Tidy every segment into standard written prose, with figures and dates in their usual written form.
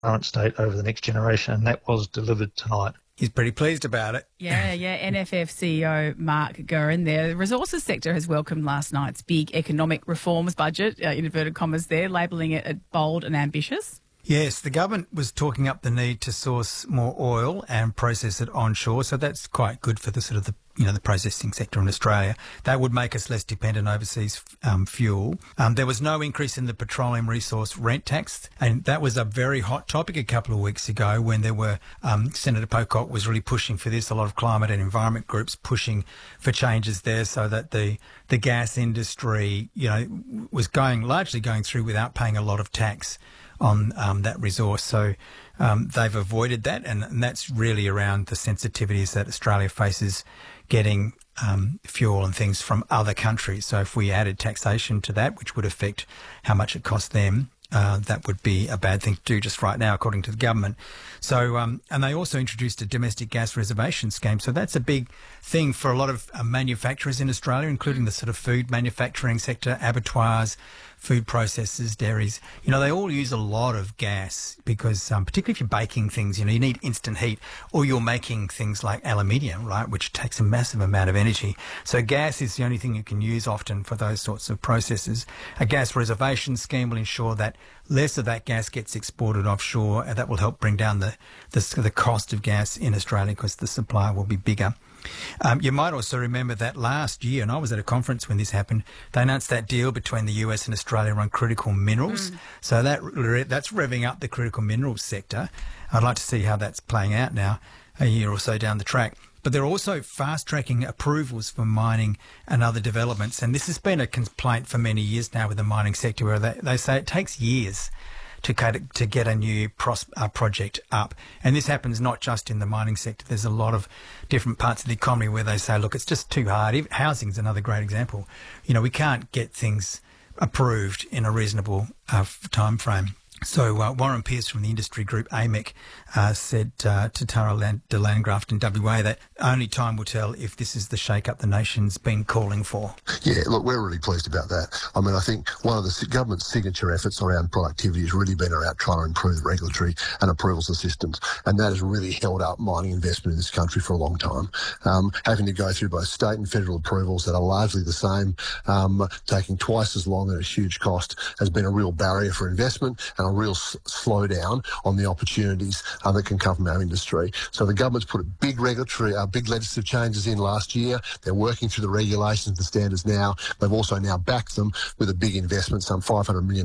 current state over the next generation, and that was delivered tonight. He's pretty pleased about it. Yeah. NFF CEO Mark Gurrin there. The resources sector has welcomed last night's big economic reforms budget, in inverted commas there, labelling it bold and ambitious. Yes, the government was talking up the need to source more oil and process it onshore, so that's quite good for the sort of the processing sector in Australia. That would make us less dependent on overseas fuel. There was no increase in the petroleum resource rent tax, and that was a very hot topic a couple of weeks ago when there were Senator Pocock was really pushing for this. A lot of climate and environment groups pushing for changes there, so that the gas industry, was largely going through without paying a lot of tax on that resource. So they've avoided that, and that's really around the sensitivities that Australia faces getting fuel and things from other countries. So if we added taxation to that, which would affect how much it costs them, that would be a bad thing to do just right now, according to the government. So, and they also introduced a domestic gas reservation scheme. So that's a big thing for a lot of manufacturers in Australia, including the sort of food manufacturing sector, abattoirs, food processors, dairies. They all use a lot of gas because, particularly if you're baking things, you need instant heat, or you're making things like aluminium, right, which takes a massive amount of energy. So gas is the only thing you can use often for those sorts of processes. A gas reservation scheme will ensure that less of that gas gets exported offshore, and that will help bring down the cost of gas in Australia because the supply will be bigger. You might also remember that last year, and I was at a conference when this happened, they announced that deal between the US and Australia on critical minerals. So that's revving up the critical minerals sector. I'd like to see how that's playing out now, a year or so down the track. But they're also fast-tracking approvals for mining and other developments. And this has been a complaint for many years now with the mining sector, where they say it takes years to get a new project up. And this happens not just in the mining sector. There's a lot of different parts of the economy where they say, look, it's just too hard. Housing's another great example. We can't get things approved in a reasonable time frame. So Warren Pearce from the industry group AMEC said to Tara de Landgraft in WA that only time will tell if this is the shake-up the nation's been calling for. Yeah, look, we're really pleased about that. I mean, I think one of the government's signature efforts around productivity has really been around trying to improve the regulatory and approvals of systems, and that has really held up mining investment in this country for a long time. Having to go through both state and federal approvals that are largely the same, taking twice as long at a huge cost, has been a real barrier for investment and a real slowdown on the opportunities that can come from our industry. So the government's put big legislative changes in last year. They're working through the regulations and the standards now. They've also now backed them with a big investment, some $500 million,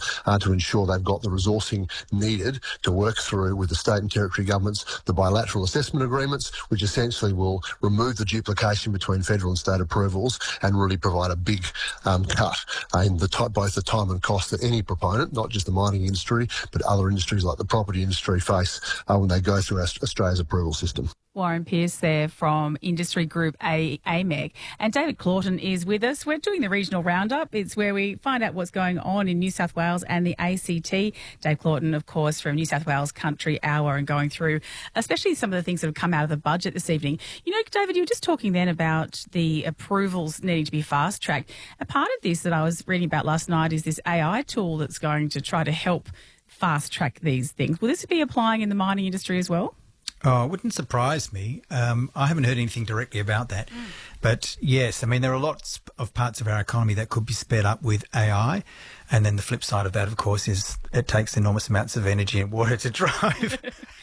to ensure they've got the resourcing needed to work through with the state and territory governments the bilateral assessment agreements, which essentially will remove the duplication between federal and state approvals and really provide a big cut in both the time and cost that any proponent, not just the mining industry, but other industries like the property industry face when they go through Australia's approval system. Warren Pearce there from industry group AMEC. And David Claughton is with us. We're doing the regional roundup. It's where we find out what's going on in New South Wales and the ACT. Dave Claughton, of course, from New South Wales Country Hour, and going through especially some of the things that have come out of the budget this evening. David, you were just talking then about the approvals needing to be fast-tracked. A part of this that I was reading about last night is this AI tool that's going to try to help fast-track these things. Will this be applying in the mining industry as well? Oh, it wouldn't surprise me. I haven't heard anything directly about that. But yes, I mean, there are lots of parts of our economy that could be sped up with AI. And then the flip side of that, of course, is it takes enormous amounts of energy and water to drive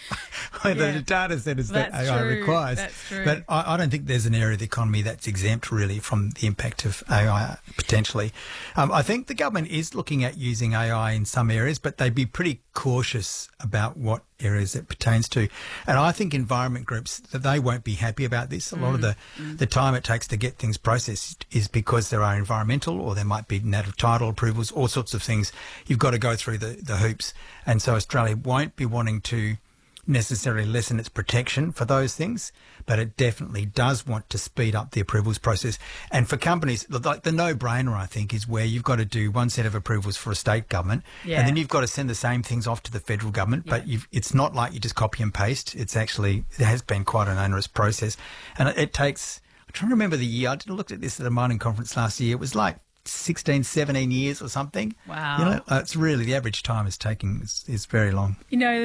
the data centres that AI requires. That's true. But I don't think there's an area of the economy that's exempt really from the impact of AI potentially. I think the government is looking at using AI in some areas, but they'd be pretty cautious about what areas it pertains to. And I think environment groups, that they won't be happy about this. A lot of the time it takes to get things processed is because there are environmental, or there might be native title approvals, all sorts of things. You've got to go through the hoops. And so Australia won't be wanting to necessarily lessen its protection for those things, but it definitely does want to speed up the approvals process. And for companies, like the no-brainer, I think, is where you've got to do one set of approvals for a state government, and then you've got to send the same things off to the federal government, but it's not like you just copy and paste. It has been quite an onerous process. And it takes, I'm trying to remember the year, I looked at this at a mining conference last year, it was like 16, 17 years or something. Wow. It's really, the average time is very long.